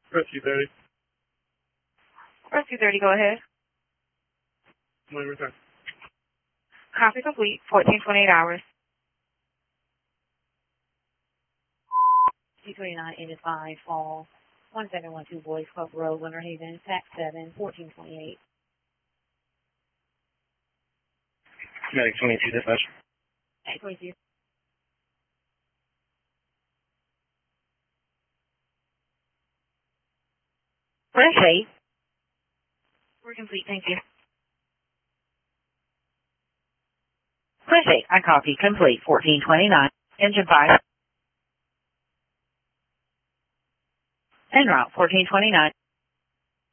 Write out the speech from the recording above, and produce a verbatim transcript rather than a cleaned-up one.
Rescue thirty. Rescue thirty, go ahead. When return. Copy complete, fourteen twenty-eight hours. two twenty-nine, N five, fall, one seven one two Boys Club Road, Winter Haven, Tax seven, fourteen twenty-eight. Medic twenty-two, dispatch. Medic twenty-two. Press eight. We're complete, thank you. Press eight, I copy, complete, fourteen twenty-nine. Engine five. En route, fourteen twenty-nine.